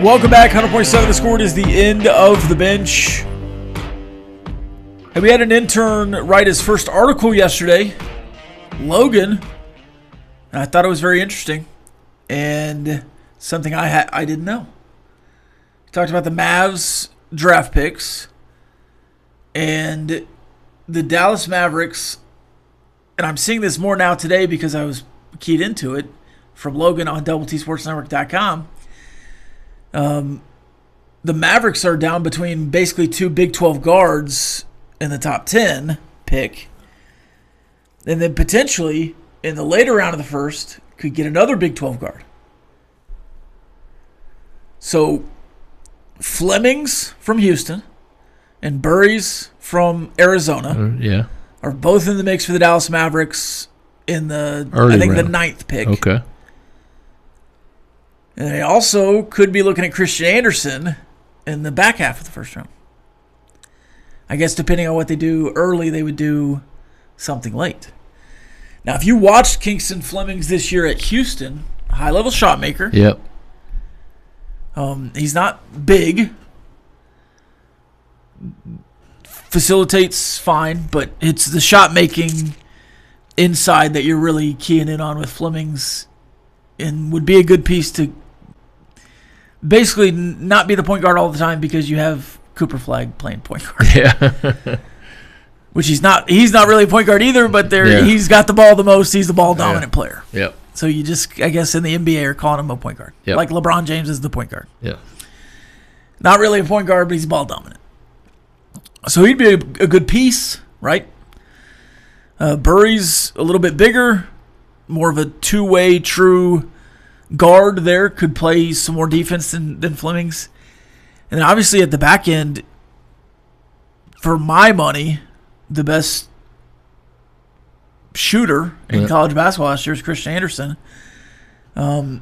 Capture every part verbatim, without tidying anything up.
Welcome back. one hundred point seven The Score. It is the end of the bench. And we had an intern write his first article yesterday, Logan. And I thought it was very interesting and something I ha- I didn't know. He talked about the Mavs draft picks and the Dallas Mavericks. And I'm seeing this more now today because I was keyed into it from Logan on double T sports network dot com. Um, the Mavericks are down between basically two Big twelve guards in the top ten pick. And then potentially in the later round of the first could get another Big twelve guard. So Flemings from Houston and Burries from Arizona uh, yeah. are both in the mix for the Dallas Mavericks in the, Early I think, round. the ninth pick. Okay. And they also could be looking at Christian Anderson in the back half of the first round. I guess depending on what they do early, they would do something late. Now, if you watched Kingston Flemings this year at Houston, high-level shot maker. Yep. Um, he's not big. Facilitates fine, but it's the shot making inside that you're really keying in on with Flemings, and would be a good piece to basically not be the point guard all the time because you have Cooper Flagg playing point guard. Yeah. Which he's not he's not really a point guard either, but there Yeah. he's got the ball the most, he's the ball dominant Yeah. player. Yep. So you just, I guess in the N B A are calling him a point guard. Yep. Like LeBron James is the point guard. Yeah. Not really a point guard, but he's ball dominant. So he'd be a, a good piece, right? Uh, Burry's a little bit bigger, more of a two-way true guard there, could play some more defense than, than Flemings. And then obviously at the back end, for my money, the best shooter in Yeah. college basketball last year is Christian Anderson. Um,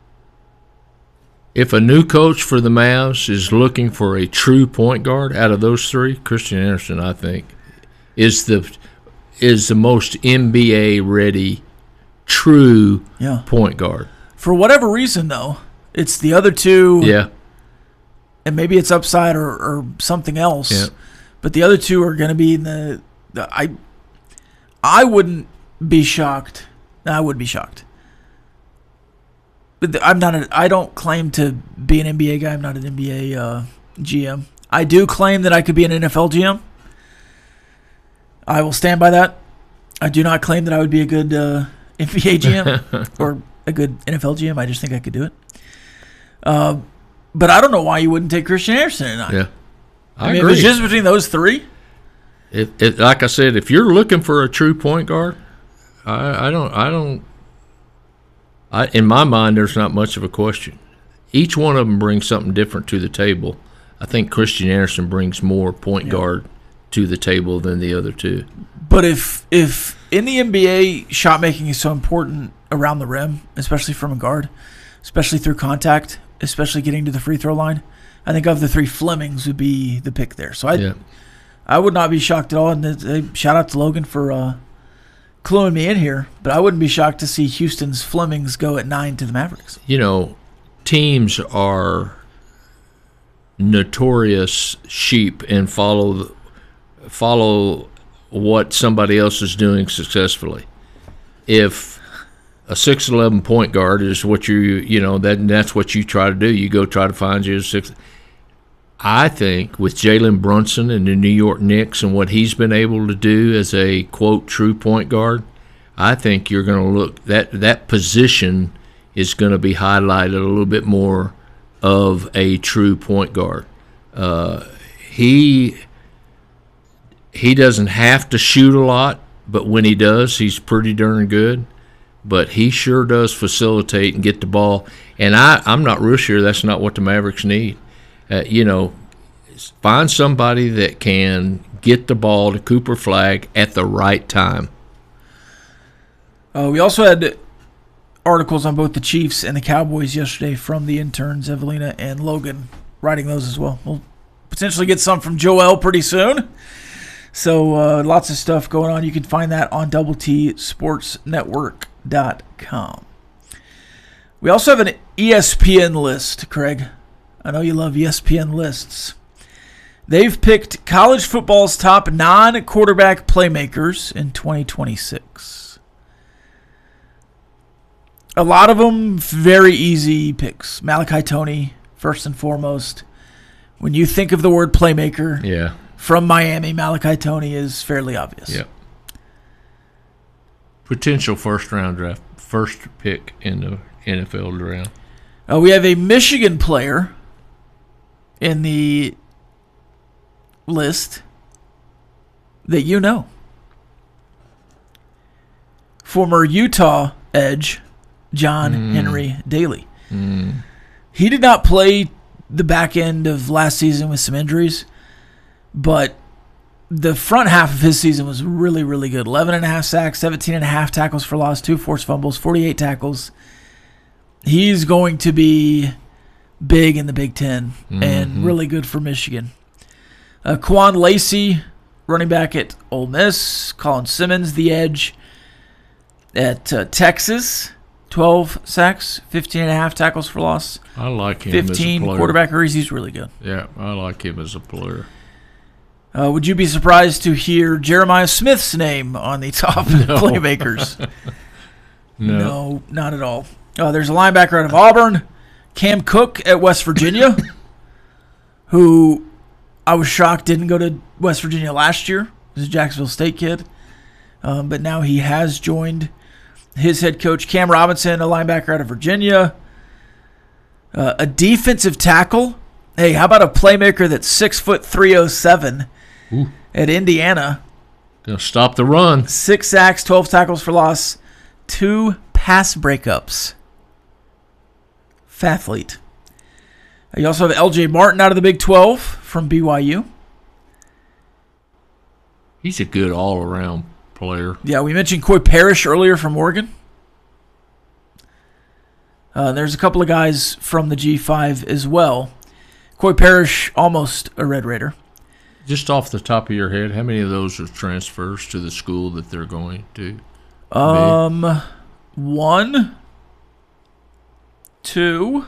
If a new coach for the Mavs is looking for a true point guard out of those three, Christian Anderson, I think, is the is the most N B A ready true yeah. point guard. For whatever reason, though, it's the other two. Yeah. And maybe it's upside or, or something else. Yeah. But the other two are going to be in the, the – I I wouldn't be shocked. No, I would be shocked. But the, I'm not a, I don't claim to be an N B A guy. I'm not an N B A uh, G M. I do claim that I could be an N F L G M. I will stand by that. I do not claim that I would be a good uh, N B A G M or a good N F L G M. I just think I could do it. Uh, but I don't know why you wouldn't take Christian Anderson or not. Yeah. I, I, mean, agree. if it's just between those three. It, it, like I said, if you're looking for a true point guard, I, I don't, I don't, I, in my mind, there's not much of a question. Each one of them brings something different to the table. I think Christian Anderson brings more point Yeah. guard to the table than the other two. But if if in the N B A, shot making is so important around the rim, especially from a guard, especially through contact, especially getting to the free throw line, I think of the three, Flemings would be the pick there. So I Yeah. I would not be shocked at all. And uh, shout out to Logan for uh, cluing me in here. But I wouldn't be shocked to see Houston's Flemings go at nine to the Mavericks. You know, teams are notorious sheep and follow follow what somebody else is doing successfully. If a six eleven point guard is what you you know that that's what you try to do, you go try to find you a six. I think with Jalen Brunson and the New York Knicks and what he's been able to do as a quote true point guard, I think you're going to look that that position is going to be highlighted a little bit more of a true point guard. Uh, he he doesn't have to shoot a lot, but when he does, he's pretty darn good. But he sure does facilitate and get the ball. And I, I'm not real sure that's not what the Mavericks need. Uh, you know, find somebody that can get the ball to Cooper Flagg at the right time. Uh, we also had articles on both the Chiefs and the Cowboys yesterday from the interns, Evelina and Logan, writing those as well. We'll potentially get some from Joel pretty soon. So uh, lots of stuff going on. You can find that on double T sports network dot com. We also have an E S P N list, Craig, I know you love E S P N lists. They've picked college football's top non-quarterback playmakers in twenty twenty-six. A lot of them very easy picks. Malachi Toney, first and foremost. When you think of the word playmaker yeah. from Miami, Malachi Toney is fairly obvious. Yeah. Potential first-round draft, first pick in the N F L draft. Uh, we have a Michigan player in the list that you know. Former Utah edge John mm. Henry Daly. Mm. He did not play the back end of last season with some injuries, but the front half of his season was really, really good. eleven and a half sacks, seventeen and a half tackles for loss, two forced fumbles, forty-eight tackles. He's going to be big in the Big Ten mm-hmm. and really good for Michigan. Uh, Quan Lacey, running back at Ole Miss. Colin Simmons, the edge at uh, Texas. twelve sacks, fifteen and a half tackles for loss. I like him fifteen as a player. Quarterback hurries. He's really good. Yeah, I like him as a player. Uh, would you be surprised to hear Jeremiah Smith's name on the top no. playmakers? no. no, not at all. Uh, there's a linebacker out of Auburn, Cam Cook at West Virginia, who I was shocked didn't go to West Virginia last year. He's a Jacksonville State kid. Um, but now he has joined his head coach, Cam Robinson, a linebacker out of Virginia. Uh, a defensive tackle. Hey, how about a playmaker that's six foot three oh seven at Indiana? Gonna stop the run. Six sacks, twelve tackles for loss, two pass breakups. Fathlete. You also have L J Martin out of the Big twelve from B Y U. He's a good all-around player. Yeah, we mentioned Coy Parrish earlier from Oregon. Uh, there's a couple of guys from the G five as well. Coy Parrish, almost a Red Raider. Just off the top of your head, how many of those are transfers to the school that they're going to? Um, be? one, two,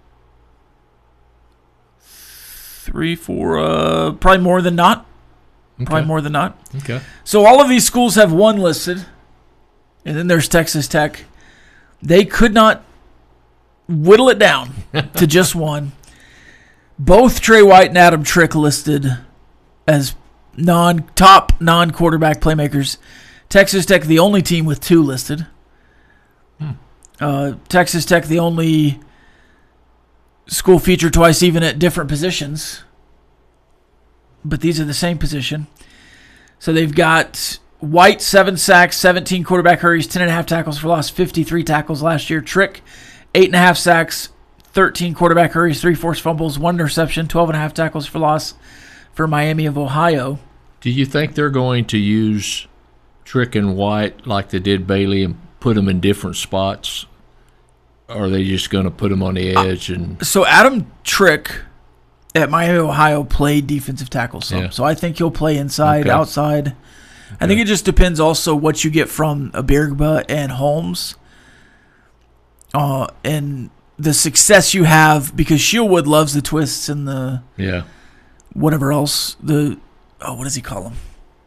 three, four, uh, probably more than not. Okay. Probably more than not. Okay. So all of these schools have one listed, and then there's Texas Tech. They could not whittle it down to just one. Both Trey White and Adam Trick listed as non top non-quarterback playmakers. Texas Tech, the only team with two listed. Hmm. Uh, Texas Tech, the only school featured twice, even at different positions. But these are the same position. So they've got White, seven sacks, seventeen quarterback hurries, ten and a half tackles for loss, fifty-three tackles last year. Trick, eight and a half sacks, thirteen quarterback hurries, three forced fumbles, one interception, twelve and a half tackles for loss for Miami of Ohio. Do you think they're going to use Trick and White like they did Bailey and put them in different spots? Or are they just going to put them on the edge? And uh, So Adam Trick at Miami, Ohio, played defensive tackle some. Yeah. So I think he'll play inside, okay. outside. Okay. I think it just depends also what you get from Abirgba and Holmes. Uh, and the success you have, because Shieldwood loves the twists and the yeah, whatever else. The oh, what does he call them?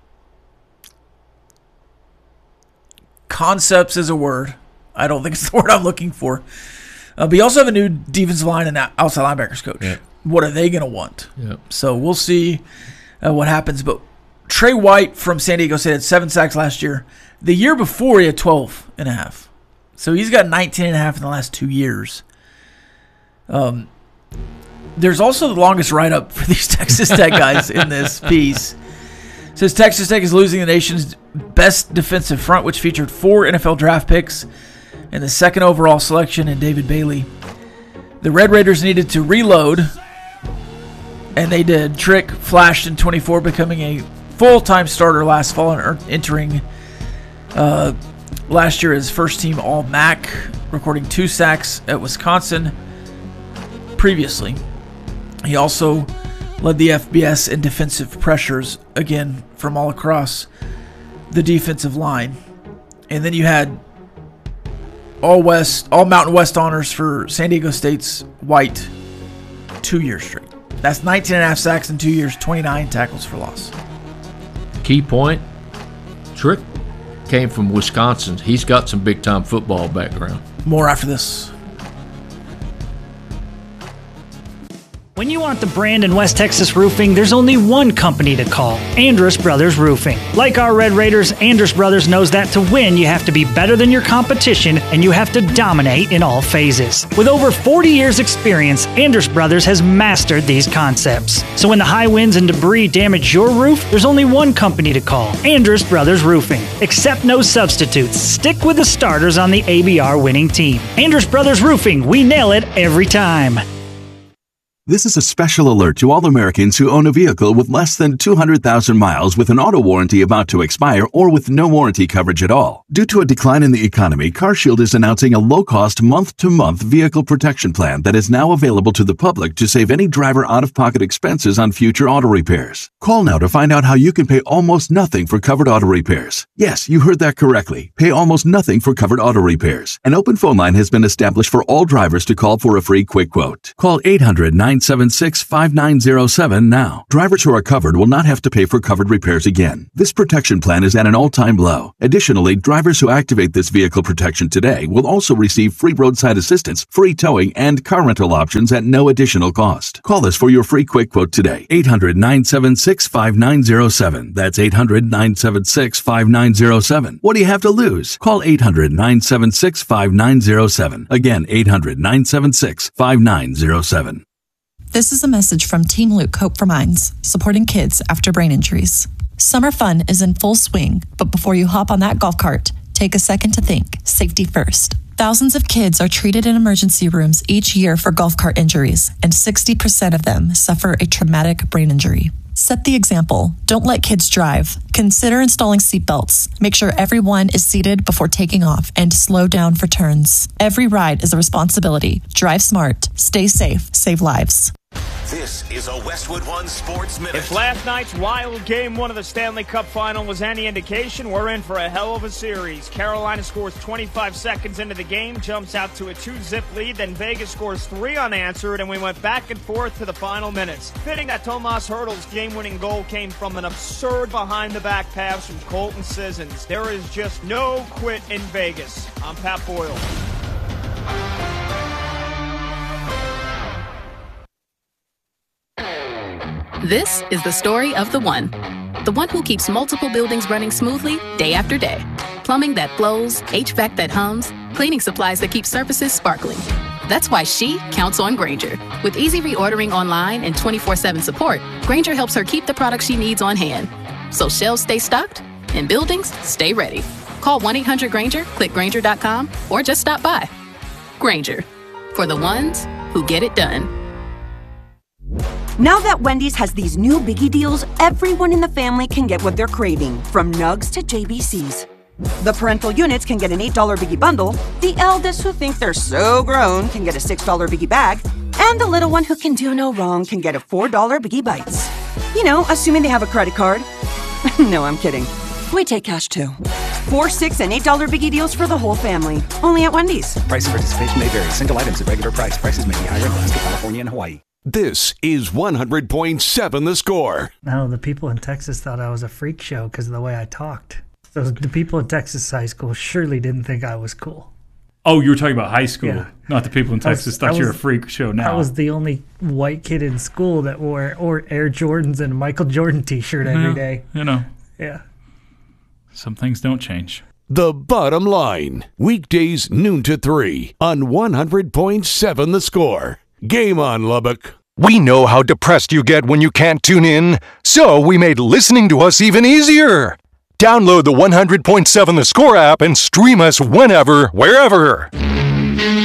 Concepts is a word. I don't think it's the word I'm looking for. Uh, but you also have a new defensive line and outside linebackers coach. Yeah. What are they going to want? Yeah. So we'll see uh, what happens. But Trey White from San Diego State had seven sacks last year. The year before, he had twelve and a half. So he's got nineteen and a half in the last two years. Um, there's also the longest write-up for these Texas Tech guys in this piece. It says Texas Tech is losing the nation's best defensive front, which featured four N F L draft picks and the second overall selection in David Bailey. The Red Raiders needed to reload, and they did. Trick flashed in twenty-four, becoming a full-time starter last fall and entering uh, last year as first-team All-M A C, recording two sacks at Wisconsin previously. He also led the F B S in defensive pressures, again, from all across the defensive line. And then you had all West, all Mountain West honors for San Diego State's White, two years straight. That's nineteen and a half sacks in two years, twenty-nine tackles for loss. Key point, Trick came from Wisconsin. He's got some big-time football background. More after this. When you want the brand in West Texas roofing, there's only one company to call, Andrus Brothers Roofing. Like our Red Raiders, Andrus Brothers knows that to win, you have to be better than your competition and you have to dominate in all phases. With over forty years experience, Andrus Brothers has mastered these concepts. So when the high winds and debris damage your roof, there's only one company to call, Andrus Brothers Roofing. Accept no substitutes. Stick with the starters on the A B R winning team. Andrus Brothers Roofing, we nail it every time. This is a special alert to all Americans who own a vehicle with less than two hundred thousand miles with an auto warranty about to expire or with no warranty coverage at all. Due to a decline in the economy, CarShield is announcing a low-cost month-to-month vehicle protection plan that is now available to the public to save any driver out-of-pocket expenses on future auto repairs. Call now to find out how you can pay almost nothing for covered auto repairs. Yes, you heard that correctly. Pay almost nothing for covered auto repairs. An open phone line has been established for all drivers to call for a free quick quote. Call eight hundred, nine seven six, five nine zero seven now. Drivers who are covered will not have to pay for covered repairs again. This protection plan is at an all-time low. Additionally, drivers who activate this vehicle protection today will also receive free roadside assistance, free towing, and car rental options at no additional cost. Call us for your free quick quote today. eight hundred, nine seven six, five nine zero seven. That's eight hundred, nine seven six, five nine zero seven. What do you have to lose? Call eight hundred, nine seven six, five nine zero seven. Again, eight hundred, nine seven six, five nine zero seven. This is a message from Team Luke Hope for Minds, supporting kids after brain injuries. Summer fun is in full swing, but before you hop on that golf cart, take a second to think. Safety first. Thousands of kids are treated in emergency rooms each year for golf cart injuries, and sixty percent of them suffer a traumatic brain injury. Set the example. Don't let kids drive. Consider installing seatbelts. Make sure everyone is seated before taking off and slow down for turns. Every ride is a responsibility. Drive smart. Stay safe. Save lives. This is a Westwood One Sports Minute. If last night's wild game one of the Stanley Cup final was any indication, we're in for a hell of a series. Carolina scores twenty-five seconds into the game, jumps out to a two-zip lead, then Vegas scores three unanswered, and we went back and forth to the final minutes. Fitting that Tomas Hertl's game-winning goal came from an absurd behind-the-back pass from Colton Sissons. There is just no quit in Vegas. I'm Pat Boyle. This is the story of the one. The one who keeps multiple buildings running smoothly day after day. Plumbing that flows, H V A C that hums, cleaning supplies that keep surfaces sparkling. That's why she counts on Grainger. With easy reordering online and twenty-four seven support, Grainger helps her keep the products she needs on hand. So shelves stay stocked and buildings stay ready. Call one eight hundred Grainger, click Grainger dot com, or just stop by. Grainger, for the ones who get it done. Now that Wendy's has these new biggie deals, everyone in the family can get what they're craving, from nugs to J B Cs. The parental units can get an eight dollar biggie bundle, the eldest who think they're so grown can get a six dollar biggie bag, and the little one who can do no wrong can get a four dollar biggie bites. You know, assuming they have a credit card. No, I'm kidding. We take cash too. Four, six, and eight dollar biggie deals for the whole family. Only at Wendy's. Price and participation may vary. Single items at regular price. Prices may be higher in Alaska, California, and Hawaii. This is one hundred point seven The Score. No, the people in Texas thought I was a freak show because of the way I talked. So the people in Texas high school surely didn't think I was cool. Oh, you were talking about high school, Yeah. not the people in Texas was- thought I you were a was- freak show now. I was the only white kid in school that wore or Air Jordans and a Michael Jordan t-shirt every Yeah, day. You know, Yeah. some things don't change. The Bottom Line. Weekdays noon to three on one hundred point seven The Score. Game on, Lubbock. We know how depressed you get when you can't tune in, so we made listening to us even easier. Download the one hundred point seven The Score app and stream us whenever, wherever.